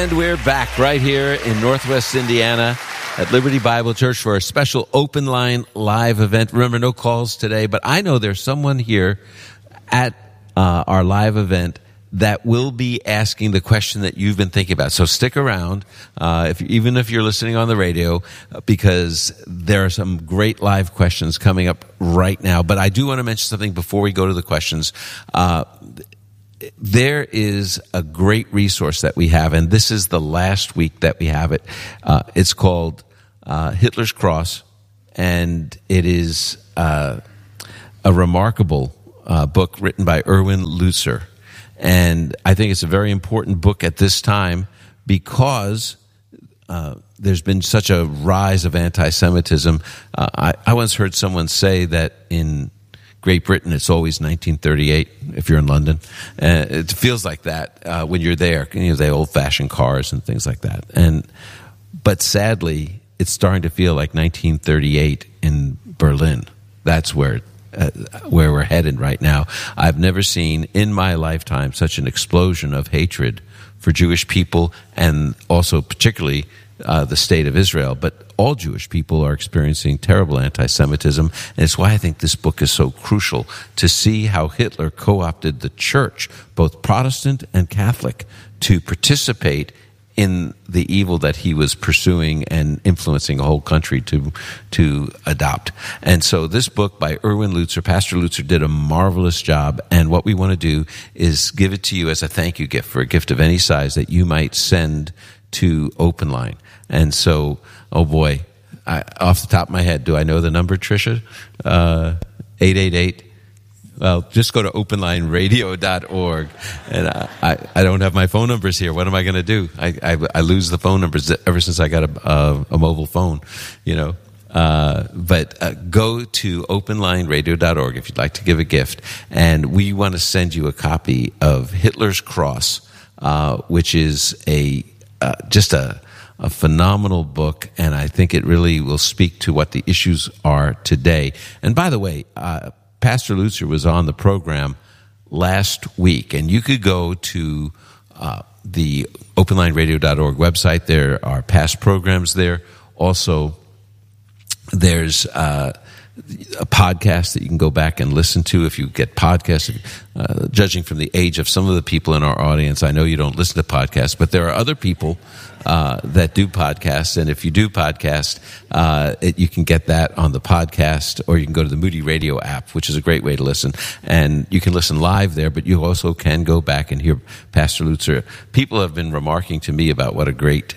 And we're back right here in Northwest Indiana at Liberty Bible Church for a special Open Line live event. Remember, no calls today, but I know there's someone here at our live event that will be asking the question that you've been thinking about. So stick around, even if you're listening on the radio, because there are some great live questions coming up right now. But I do want to mention something before we go to the questions. There is a great resource that we have, and this is the last week that we have it. It's called Hitler's Cross, and it is a remarkable book written by Erwin Lutzer. And I think it's a very important book at this time because there's been such a rise of anti-Semitism. I once heard someone say that in Great Britain, it's always 1938 if you're in London. It feels like that when you're there. You know, they old-fashioned cars and things like that. But sadly, it's starting to feel like 1938 in Berlin. That's where we're headed right now. I've never seen in my lifetime such an explosion of hatred for Jewish people and also particularly the state of Israel. But all Jewish people are experiencing terrible anti-Semitism, and it's why I think this book is so crucial to see how Hitler co-opted the church, both Protestant and Catholic, to participate in the evil that he was pursuing and influencing a whole country to adopt. And so this book by Erwin Lutzer, Pastor Lutzer did a marvelous job, and what we want to do is give it to you as a thank you gift for a gift of any size that you might send to Open Line. And so, oh boy, off the top of my head, do I know the number, Tricia? 888. Well, just go to openlineradio.org. And I don't have my phone numbers here. What am I going to do? I lose the phone numbers ever since I got a mobile phone, you know. But go to openlineradio.org if you'd like to give a gift. And we want to send you a copy of Hitler's Cross, which is just a phenomenal book, and I think it really will speak to what the issues are today. And by the way, Pastor Lutzer was on the program last week, and you could go to the openlineradio.org website. There are past programs there. Also, there's a podcast that you can go back and listen to if you get podcasts. Judging from the age of some of the people in our audience, I know you don't listen to podcasts, but there are other people that do podcasts, and if you do podcast, you can get that on the podcast, or you can go to the Moody Radio app, which is a great way to listen, and you can listen live there, but you also can go back and hear Pastor Lutzer. People have been remarking to me about what a great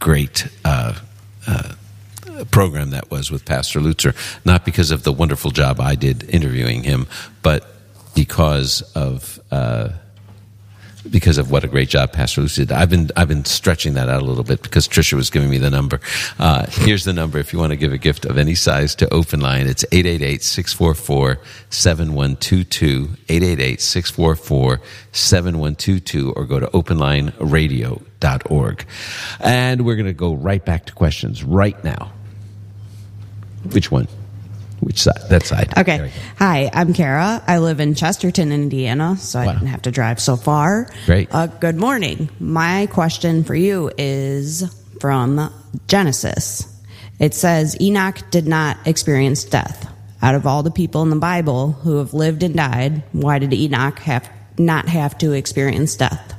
program that was with Pastor Lutzer, not because of the wonderful job I did interviewing him, but because of what a great job Pastor Lutzer did. I've been stretching that out a little bit because Tricia was giving me the number. Here's the number if you want to give a gift of any size to Open Line. It's 888-644-7122, 888-644-7122, or go to openlineradio.org. And we're going to go right back to questions right now. Which one? Which side? That side. Okay. Hi, I'm Kara. I live in Chesterton, Indiana, so I didn't have to drive so far. Great. Good morning. My question for you is from Genesis. It says, Enoch did not experience death. Out of all the people in the Bible who have lived and died, why did Enoch not have to experience death?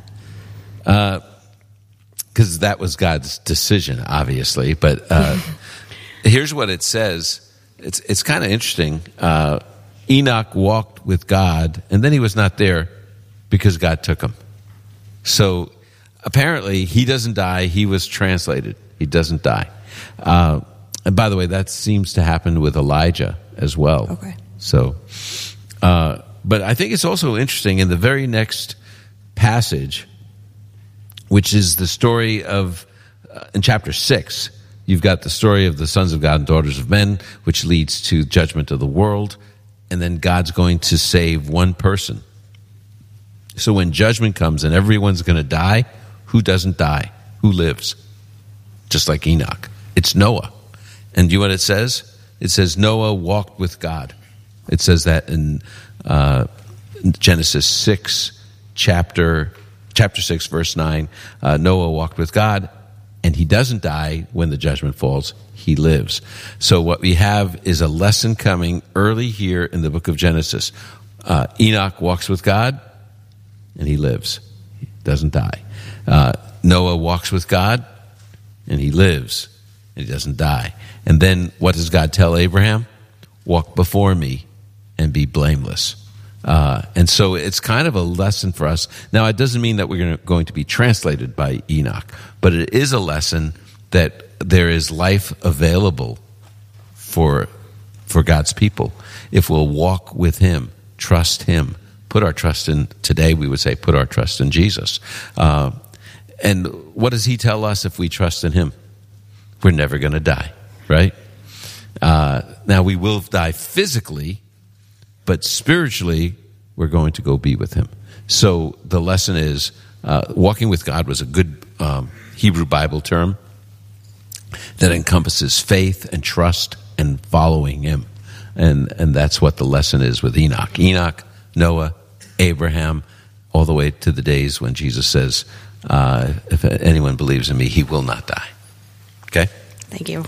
Because that was God's decision, obviously. But here's what it says. It's kind of interesting. Enoch walked with God, and then he was not there because God took him. So apparently he doesn't die. He was translated. He doesn't die. And by the way, that seems to happen with Elijah as well. Okay. So, but I think it's also interesting in the very next passage, which is the story of, in chapter 6, you've got the story of the sons of God and daughters of men, which leads to judgment of the world, and then God's going to save one person. So when judgment comes and everyone's going to die, who doesn't die? Who lives? Just like Enoch. It's Noah. And do you know what it says? It says Noah walked with God. It says that in Genesis 6, chapter chapter 6, verse 9, Noah walked with God, and he doesn't die when the judgment falls. He lives. So what we have is a lesson coming early here in the book of Genesis. Enoch walks with God, and he lives. He doesn't die. Noah walks with God, and he lives, and he doesn't die. And then what does God tell Abraham? Walk before me and be blameless. And so it's kind of a lesson for us. Now, it doesn't mean that we're going to be translated by Enoch, but it is a lesson that there is life available for God's people if we'll walk with him, trust him, put our trust in, today we would say, put our trust in Jesus. And what does he tell us if we trust in him? We're never going to die, right? Now, we will die physically, but spiritually, we're going to go be with him. So the lesson is, walking with God was a good Hebrew Bible term that encompasses faith and trust and following him. And that's what the lesson is with Enoch. Enoch, Noah, Abraham, all the way to the days when Jesus says, if anyone believes in me, he will not die. Okay? Thank you.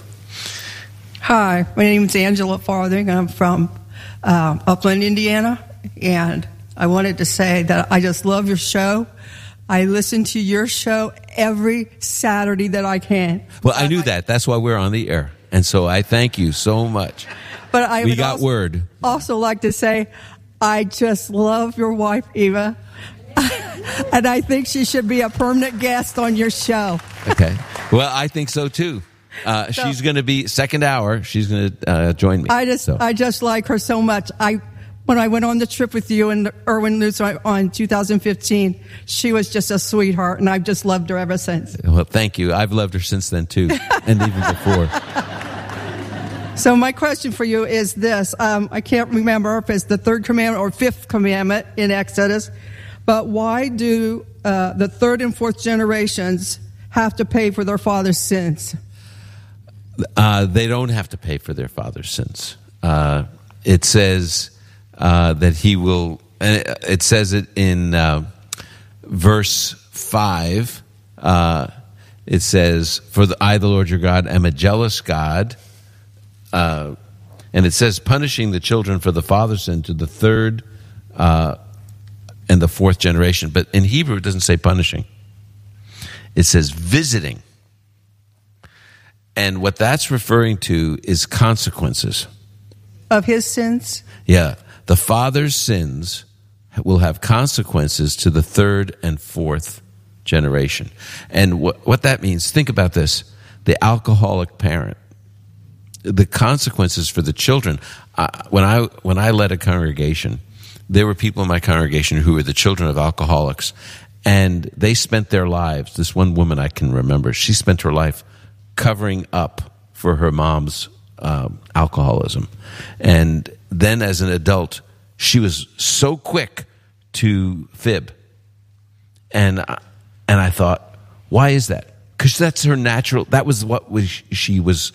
Hi, my name is Angela Farthing. I'm from Upland, Indiana, and I wanted to say that I just love your show. I listen to your show every Saturday that I can. Well, I knew that. That's why we're on the air. And so I thank you so much. But I we got word. Also like to say, I just love your wife, Eva. And I think she should be a permanent guest on your show. Okay. Well, I think so, too. She's going to be second hour. She's going to join me. I just like her so much. When I went on the trip with you and Erwin Lutz on 2015, she was just a sweetheart, and I've just loved her ever since. Well, thank you. I've loved her since then, too, and even before. So my question for you is this. I can't remember if it's the third commandment or fifth commandment in Exodus, but why do the third and fourth generations have to pay for their father's sins? They don't have to pay for their father's sins. It says that he will, and it says it in verse 5. It says, "For I, the Lord your God, am a jealous God." And it says, punishing the children for the father's sin to the third and the fourth generation. But in Hebrew, it doesn't say punishing. It says visiting. And what that's referring to is consequences. Of his sins? Yeah. The father's sins will have consequences to the third and fourth generation. And what that means, think about this. The alcoholic parent. The consequences for the children. When I led a congregation, there were people in my congregation who were the children of alcoholics. And they spent their lives, this one woman I can remember, she spent her life covering up for her mom's alcoholism. And then as an adult, she was so quick to fib. And I thought, why is that? Because that's her natural, that was what she was,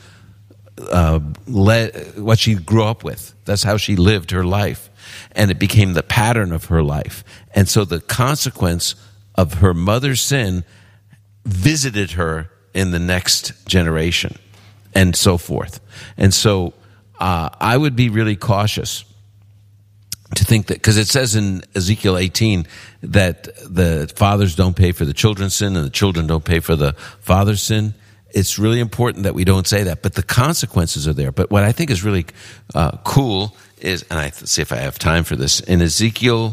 what she grew up with. That's how she lived her life. And it became the pattern of her life. And so the consequence of her mother's sin visited her in the next generation, and so forth. And so I would be really cautious to think that, because it says in Ezekiel 18 that the fathers don't pay for the children's sin and the children don't pay for the father's sin. It's really important that we don't say that, but the consequences are there. But what I think is really cool is, and I see if I have time for this, in Ezekiel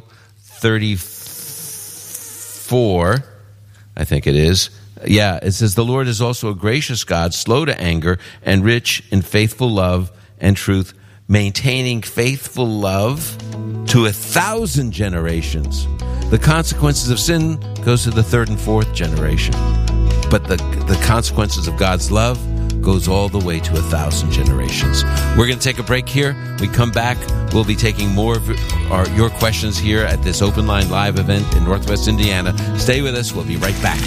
34, I think it is, yeah, it says, the Lord is also a gracious God, slow to anger, and rich in faithful love and truth, maintaining faithful love to 1,000 generations. The consequences of sin goes to the third and fourth generation. But the consequences of God's love goes all the way to 1,000 generations. We're going to take a break here. We come back. We'll be taking more of your questions here at this Open Line Live event in Northwest Indiana. Stay with us. We'll be right back.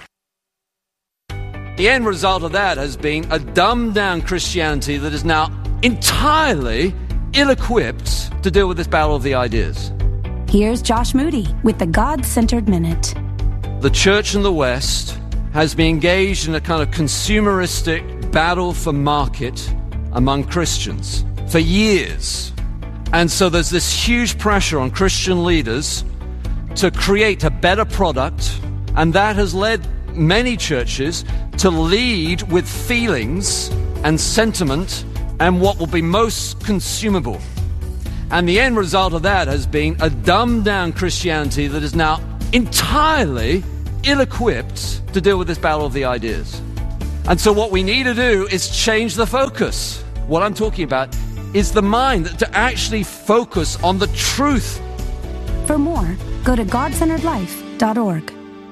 The end result of that has been a dumbed-down Christianity that is now entirely ill-equipped to deal with this battle of the ideas. Here's Josh Moody with the God-Centered Minute. The church in the West has been engaged in a kind of consumeristic battle for market among Christians for years. And so there's this huge pressure on Christian leaders to create a better product, and that has led many churches to lead with feelings and sentiment and what will be most consumable. And the end result of that has been a dumbed-down Christianity that is now entirely ill-equipped to deal with this battle of the ideas. And so what we need to do is change the focus. What I'm talking about is the mind, to actually focus on the truth. For more, go to godcenteredlife.org.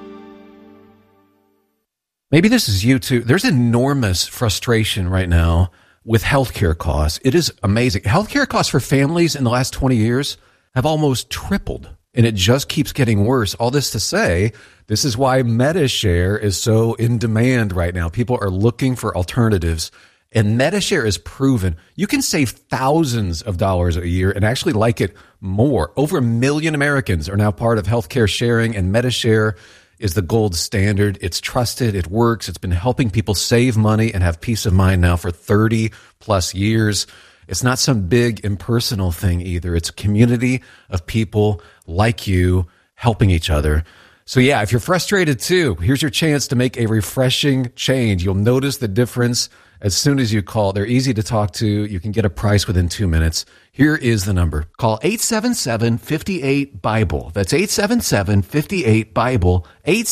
Maybe this is you too. There's enormous frustration right now with healthcare costs. It is amazing. Healthcare costs for families in the last 20 years have almost tripled, and it just keeps getting worse. All this to say, this is why MediShare is so in demand right now. People are looking for alternatives, and MediShare is proven you can save thousands of dollars a year and actually like it more. Over 1 million Americans are now part of healthcare sharing, and MediShare is the gold standard. It's trusted. It works. It's been helping people save money and have peace of mind now for 30 plus years. It's not some big impersonal thing either. It's a community of people like you helping each other. So yeah, if you're frustrated too, here's your chance to make a refreshing change. You'll notice the difference as soon as you call. They're easy to talk to. You can get a price within 2 minutes. Here is the number. Call 877-58-BIBLE. That's 877-58-BIBLE.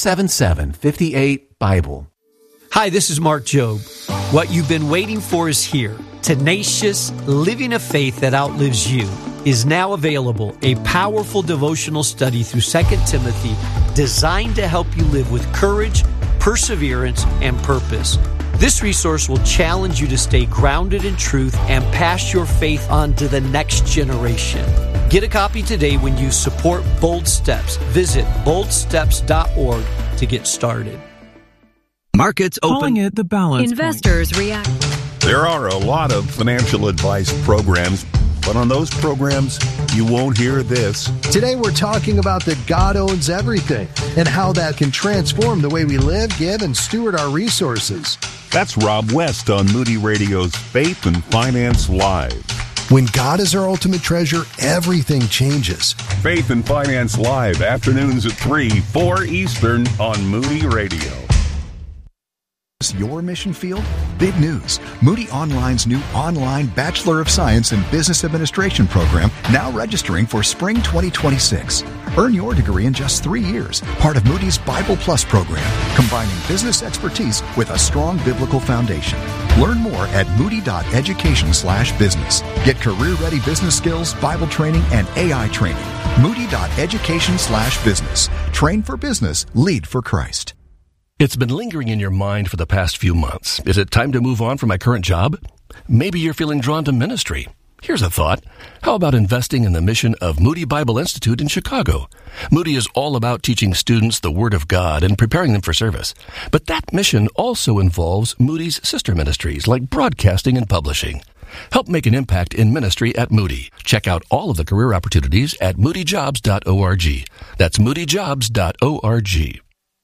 877-58-BIBLE. Hi, this is Mark Jobe. What you've been waiting for is here. Tenacious, Living a Faith That Outlives You is now available. A powerful devotional study through 2 Timothy designed to help you live with courage, perseverance, and purpose. This resource will challenge you to stay grounded in truth and pass your faith on to the next generation. Get a copy today when you support Bold Steps. Visit boldsteps.org to get started. Markets open. Calling it the balance Investors react. There are a lot of financial advice programs, but on those programs, you won't hear this. Today we're talking about that God owns everything and how that can transform the way we live, give, and steward our resources. That's Rob West on Moody Radio's Faith and Finance Live. When God is our ultimate treasure, everything changes. Faith and Finance Live, afternoons at 3, 4 Eastern on Moody Radio. Your mission field? Big news. Moody Online's new online Bachelor of Science in Business Administration program now registering for spring 2026. Earn your degree in just 3 years, part of Moody's Bible Plus program, combining business expertise with a strong biblical foundation. Learn more at moody.education/business. Get career-ready business skills, Bible training, and AI training. Moody.education/business. Train for business, lead for Christ. It's been lingering in your mind for the past few months. Is it time to move on from my current job? Maybe you're feeling drawn to ministry. Here's a thought. How about investing in the mission of Moody Bible Institute in Chicago? Moody is all about teaching students the Word of God and preparing them for service. But that mission also involves Moody's sister ministries like broadcasting and publishing. Help make an impact in ministry at Moody. Check out all of the career opportunities at moodyjobs.org. That's moodyjobs.org.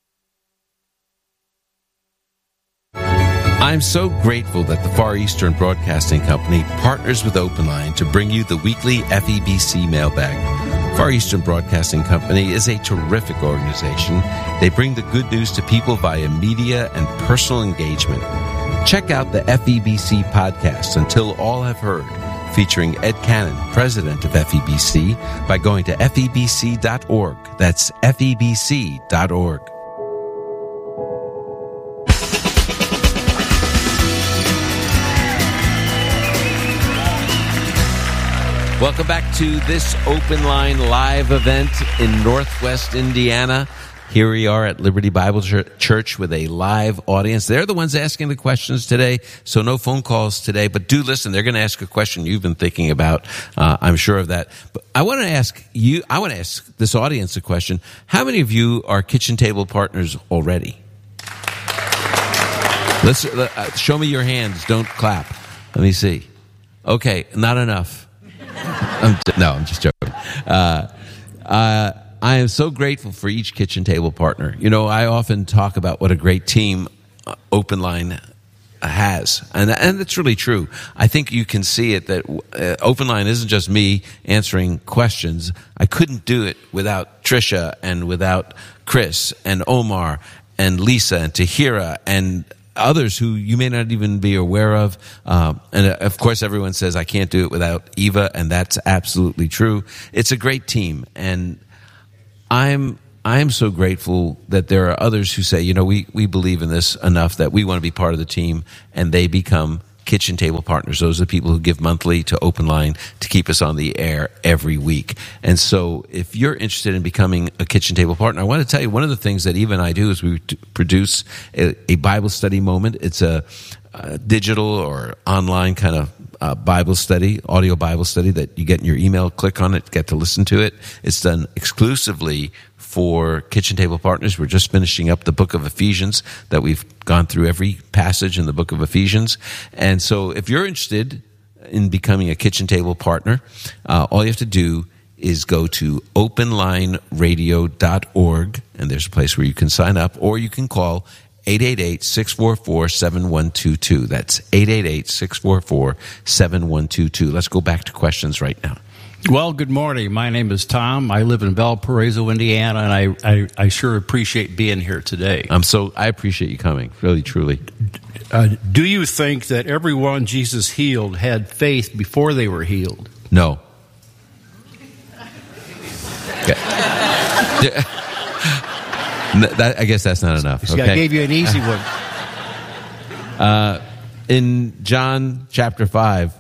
I'm so grateful that the Far Eastern Broadcasting Company partners with OpenLine to bring you the weekly FEBC mailbag. Far Eastern Broadcasting Company is a terrific organization. They bring the good news to people via media and personal engagement. Check out the FEBC podcast, Until All Have Heard, featuring Ed Cannon, president of FEBC, by going to febc.org. That's febc.org. Welcome back to this Open Line live event in Northwest Indiana. Here we are at Liberty Bible Church with a live audience. They're the ones asking the questions today, so no phone calls today. But do listen, they're going to ask a question you've been thinking about. I'm sure of that. But I want to ask this audience a question. How many of you are kitchen table partners already? Let's show me your hands. Don't clap. Let me see. Okay, not enough. I'm just joking. I am so grateful for each kitchen table partner. You know, I often talk about what a great team Open Line has, and it's really true. I think you can see it that Open Line isn't just me answering questions. I couldn't do it without Tricia and without Chris and Omar and Lisa and Tahira and others who you may not even be aware of. And of course, everyone says I can't do it without Eva, and that's absolutely true. It's a great team, and I'm so grateful that there are others who say, you know, we believe in this enough that we want to be part of the team, and they become kitchen table partners. Those are the people who give monthly to Open Line to keep us on the air every week. And so if you're interested in becoming a kitchen table partner, I want to tell you one of the things that Eva and I do is we produce a Bible study moment. It's a digital or online kind of Bible study, audio Bible study that you get in your email, click on it, get to listen to it. It's done exclusively for kitchen table partners. We're just finishing up the book of Ephesians that we've gone through every passage in the book of Ephesians. And so if you're interested in becoming a kitchen table partner, all you have to do is go to openlineradio.org, and there's a place where you can sign up, or you can call 888-644-7122. That's 888-644-7122. Let's go back to questions right now. Well, good morning. My name is Tom. I live in Valparaiso, Indiana, and I sure appreciate being here today. I appreciate you coming, really, truly. Do you think that everyone Jesus healed had faith before they were healed? No. Okay. I guess that's not enough. See, okay. I gave you an easy one. In John chapter 5,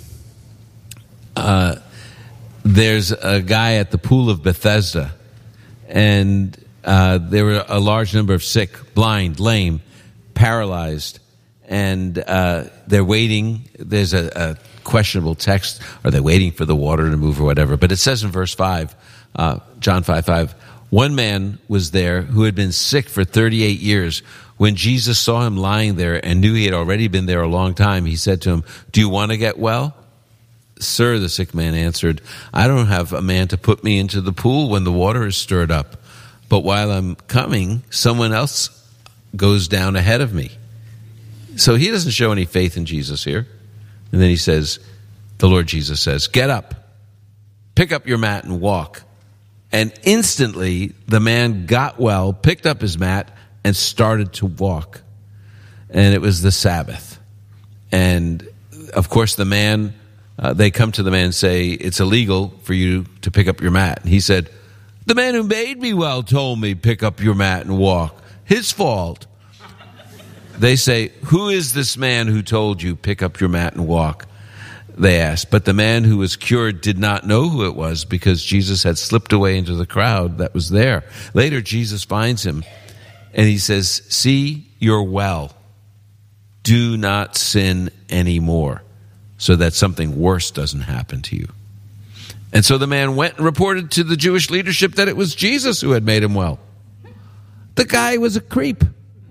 there's a guy at the pool of Bethesda, and there were a large number of sick, blind, lame, paralyzed, and they're waiting. There's a questionable text. Are they waiting for the water to move or whatever? But it says in verse 5, John 5:5, one man was there who had been sick for 38 years. When Jesus saw him lying there and knew he had already been there a long time, he said to him, "Do you want to get well?" "Sir," the sick man answered, "I don't have a man to put me into the pool when the water is stirred up. But while I'm coming, someone else goes down ahead of me." So he doesn't show any faith in Jesus here. And then he says, the Lord Jesus says, "Get up, pick up your mat and walk." And instantly the man got well, picked up his mat, and started to walk. And it was the Sabbath. And of course the man, they come to the man and say, "It's illegal for you to pick up your mat." And he said, "The man who made me well told me, pick up your mat and walk. His fault." They say, "Who is this man who told you, pick up your mat and walk?" They asked. But the man who was cured did not know who it was, because Jesus had slipped away into the crowd that was there. Later, Jesus finds him and he says, "See, you're well. Do not sin anymore, so that something worse doesn't happen to you." And so the man went and reported to the Jewish leadership that it was Jesus who had made him well. The guy was a creep.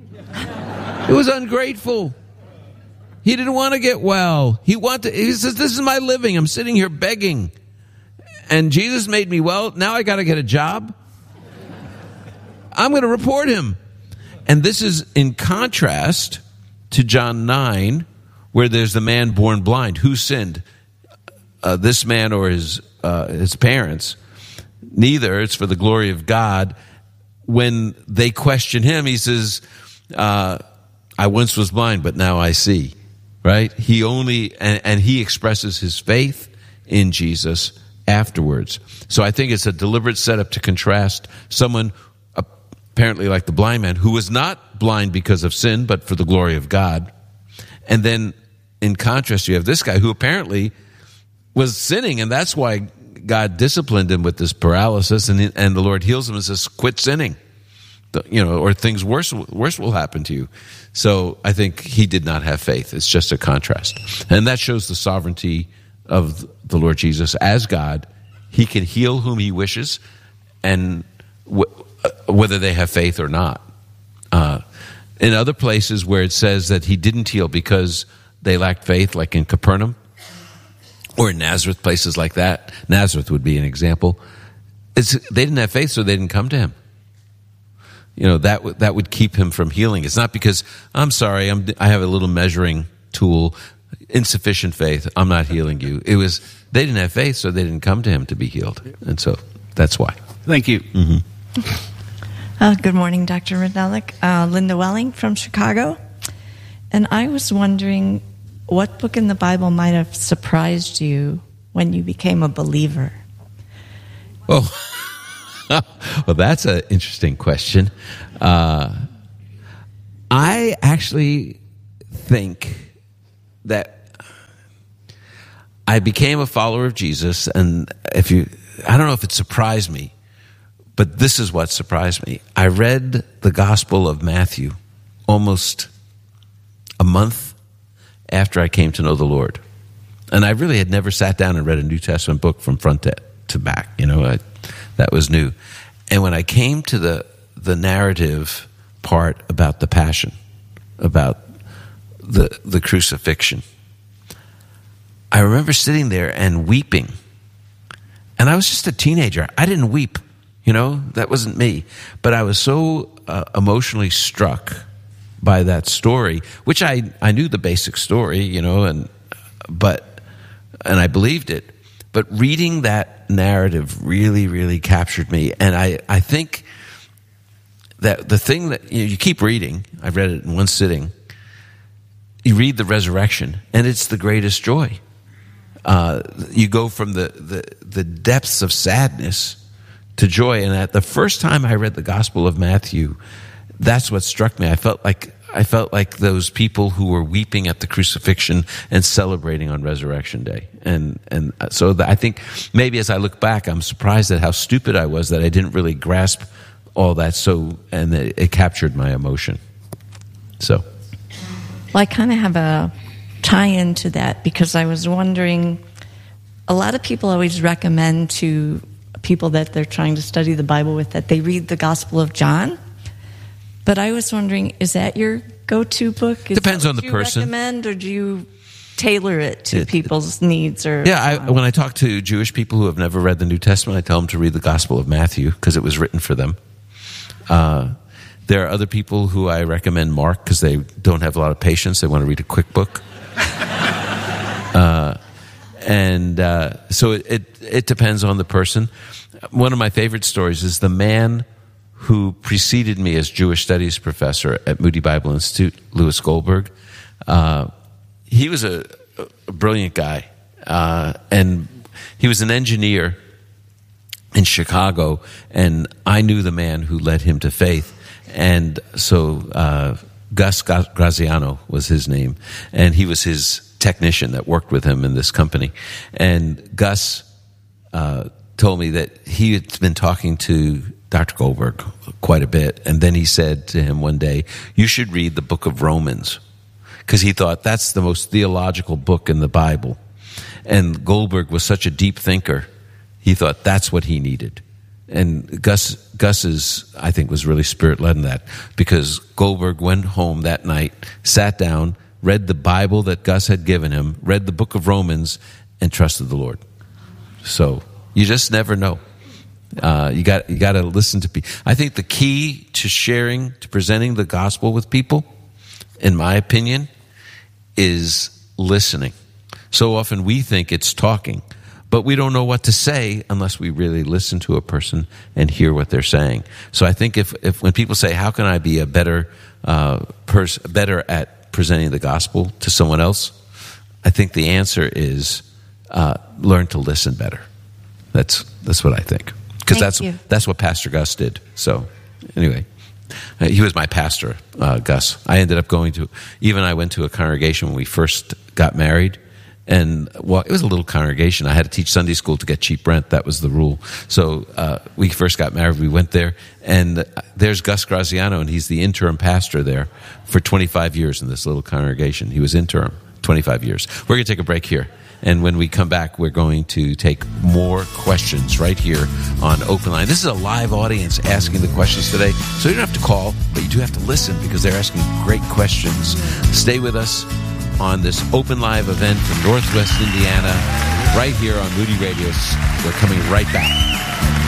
It was ungrateful. He didn't want to get well. He says, "This is my living. I'm sitting here begging. And Jesus made me well. Now I got to get a job. I'm going to report him." And this is in contrast to John 9, where there's the man born blind. Who sinned? This man or his parents? Neither. It's for the glory of God. When they question him, he says, "I once was blind, but now I see." Right? He he expresses his faith in Jesus afterwards. So I think it's a deliberate setup to contrast someone apparently like the blind man, who was not blind because of sin, but for the glory of God. And then in contrast, you have this guy who apparently was sinning, and that's why God disciplined him with this paralysis, and the Lord heals him and says, "Quit sinning, or things worse will happen to you." So I think he did not have faith. It's just a contrast. And that shows the sovereignty of the Lord Jesus as God. He can heal whom he wishes, and whether they have faith or not. In other places where it says that he didn't heal because they lacked faith, like in Capernaum, or in Nazareth, places like that. Nazareth would be an example. They didn't have faith, so they didn't come to him. That would keep him from healing. It's not because, I'm sorry, I have a little measuring tool, insufficient faith, I'm not healing you. It was, they didn't have faith, so they didn't come to him to be healed. And so that's why. Thank you. Mm-hmm. Good morning, Dr. Ridnalik. Linda Welling from Chicago. And I was wondering what book in the Bible might have surprised you when you became a believer? Oh, well, that's an interesting question. I actually think that I became a follower of Jesus, and I don't know if it surprised me, but this is what surprised me. I read the Gospel of Matthew almost a month after I came to know the Lord. And I really had never sat down and read a New Testament book from front to back. That was new. And when I came to the narrative part about the Passion, about the crucifixion, I remember sitting there and weeping. And I was just a teenager. I didn't weep. That wasn't me. But I was so emotionally struck by that story, which I knew the basic story, and I believed it. But reading that narrative really, really captured me. And I think that the thing that you keep reading, I've read it in one sitting, you read the resurrection, and it's the greatest joy. You go from the depths of sadness to joy. And at the first time I read the Gospel of Matthew, that's what struck me. I felt like those people who were weeping at the crucifixion and celebrating on Resurrection Day. And so I think maybe as I look back, I'm surprised at how stupid I was that I didn't really grasp all that. And it captured my emotion. So. Well, I kind of have a tie-in to that because I was wondering, a lot of people always recommend to people that they're trying to study the Bible with that they read the Gospel of John. But I was wondering, is that your go-to book? Depends on the person. Do you recommend, or do you tailor it to people's needs? Or when I talk to Jewish people who have never read the New Testament, I tell them to read the Gospel of Matthew because it was written for them. There are other people who I recommend Mark because they don't have a lot of patience. They want to read a quick book. So it depends on the person. One of my favorite stories is the man who preceded me as Jewish Studies professor at Moody Bible Institute, Louis Goldberg. He was a brilliant guy, and he was an engineer in Chicago, and I knew the man who led him to faith. And so Gus Graziano was his name, and he was his technician that worked with him in this company. And Gus told me that he had been talking to Dr. Goldberg quite a bit, and then he said to him one day, you should read the book of Romans, because he thought that's the most theological book in the Bible. And Goldberg was such a deep thinker, he thought that's what he needed. And Gus's, I think, was really spirit-led in that, because Goldberg went home that night, sat down, read the Bible that Gus had given him, read the book of Romans, and trusted the Lord. So you just never know. You got to listen to people. I think the key to presenting the gospel with people, in my opinion, is listening. So often we think it's talking, but we don't know what to say unless we really listen to a person and hear what they're saying. So I think if when people say, how can I be a better at presenting the gospel to someone else, I think the answer is learn to listen better. That's what I think. Because that's what Pastor Gus did. So anyway, he was my pastor, Gus. I ended up I went to a congregation when we first got married. And it was a little congregation. I had to teach Sunday school to get cheap rent. That was the rule. So we first got married. We went there, and there's Gus Graziano, and he's the interim pastor there for 25 years in this little congregation. He was interim 25 years. We're going to take a break here. And when we come back, we're going to take more questions right here on Open Line. This is a live audience asking the questions today. So you don't have to call, but you do have to listen because they're asking great questions. Stay with us on this Open Live event in Northwest Indiana. right here on Moody Radio. We're coming right back.